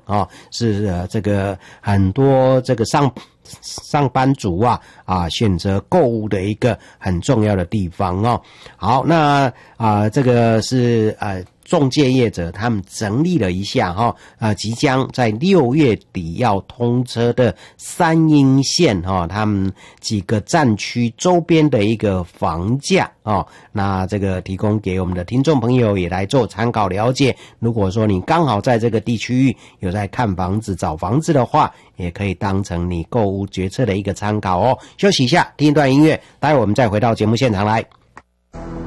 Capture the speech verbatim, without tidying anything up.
哦，是呃这个很多这个上上班族啊啊选择购物的一个很重要的地方哦。好，那啊这个是呃仲介业者他们整理了一下哈、哦，呃即将在六月底要通车的三鶯线哈、哦，他们几个站区周边的一个房价哦，那这个提供给我们的听众朋友也来做参考了解。如果说你刚好在这个地区域有在看房子找房子的话，也可以当成你购物决策的一个参考哦。休息一下，听一段音乐，待会我们再回到节目现场来。